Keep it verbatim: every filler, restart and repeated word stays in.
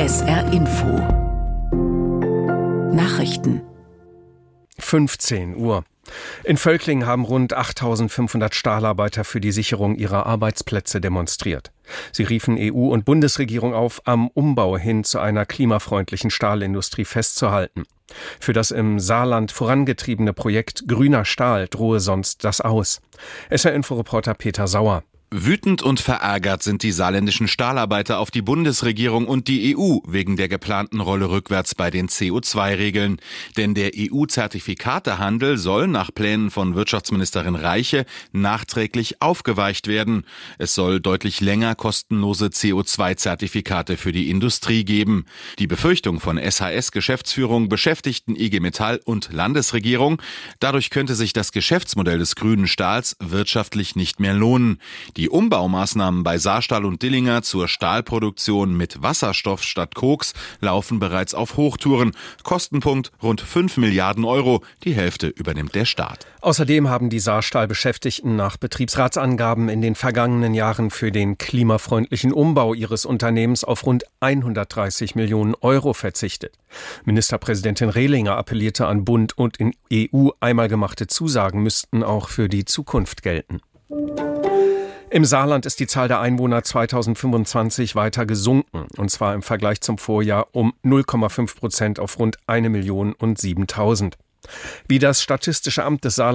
S R Info Nachrichten fünfzehn Uhr. In Völklingen haben rund achttausendfünfhundert Stahlarbeiter für die Sicherung ihrer Arbeitsplätze demonstriert. Sie riefen E U und Bundesregierung auf, am Umbau hin zu einer klimafreundlichen Stahlindustrie festzuhalten. Für das im Saarland vorangetriebene Projekt Grüner Stahl drohe sonst das Aus. S R-Info-Reporter Peter Sauer. Wütend und verärgert sind die saarländischen Stahlarbeiter auf die Bundesregierung und die E U wegen der geplanten Rolle rückwärts bei den C O zwei Regeln. Denn der E U-Zertifikatehandel soll nach Plänen von Wirtschaftsministerin Reiche nachträglich aufgeweicht werden. Es soll deutlich länger kostenlose C O zwei Zertifikate für die Industrie geben. Die Befürchtung von S H S-Geschäftsführung, Beschäftigten, I G Metall und Landesregierung: Dadurch könnte sich das Geschäftsmodell des grünen Stahls wirtschaftlich nicht mehr lohnen. Die Umbaumaßnahmen bei Saarstahl und Dillinger zur Stahlproduktion mit Wasserstoff statt Koks laufen bereits auf Hochtouren. Kostenpunkt rund fünf Milliarden Euro. Die Hälfte übernimmt der Staat. Außerdem haben die Saarstahl-Beschäftigten nach Betriebsratsangaben in den vergangenen Jahren für den klimafreundlichen Umbau ihres Unternehmens auf rund hundertdreißig Millionen Euro verzichtet. Ministerpräsidentin Rehlinger appellierte an Bund und in E U, einmal gemachte Zusagen müssten auch für die Zukunft gelten. Im Saarland ist die Zahl der Einwohner zweitausendfünfundzwanzig weiter gesunken, und zwar im Vergleich zum Vorjahr um null Komma fünf Prozent auf rund eine Million und siebentausend. Wie das Statistische Amt des Saarlandes